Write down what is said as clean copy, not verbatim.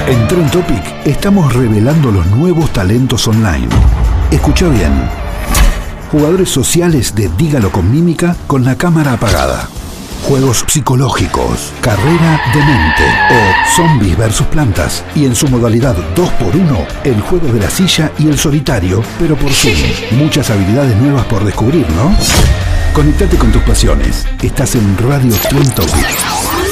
En Trend Topic estamos revelando los nuevos talentos online. Escucha bien. Jugadores sociales de Dígalo con mímica con la cámara apagada. Juegos psicológicos, carrera de mente o zombies versus plantas. Y en su modalidad 2x1, el juego de la silla y el solitario, pero por Zoom. Muchas habilidades nuevas por descubrir, ¿no? Conectate con tus pasiones. Estás en Radio Trend Topic.